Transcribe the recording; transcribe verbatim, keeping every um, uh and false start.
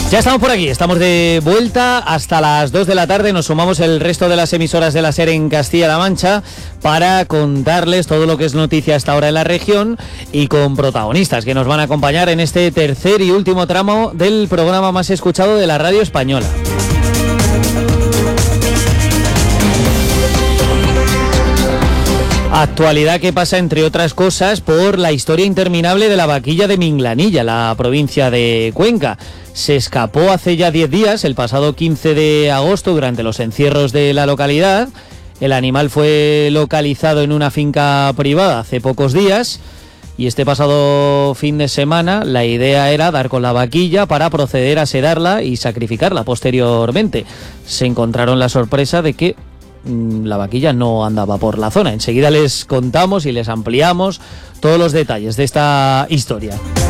Ya estamos por aquí, estamos de vuelta hasta las dos de la tarde, nos sumamos el resto de las emisoras de la SER en Castilla-La Mancha para contarles todo lo que es noticia hasta ahora en la región y con protagonistas que nos van a acompañar en este tercer y último tramo del programa más escuchado de la radio española. Actualidad que pasa, entre otras cosas, por la historia interminable de la vaquilla de Minglanilla, la provincia de Cuenca. Se escapó hace ya diez días, el pasado quince de agosto, durante los encierros de la localidad. El animal fue localizado en una finca privada hace pocos días y este pasado fin de semana la idea era dar con la vaquilla para proceder a sedarla y sacrificarla posteriormente. Se encontraron la sorpresa de que la vaquilla no andaba por la zona. Enseguida les contamos y les ampliamos todos los detalles de esta historia.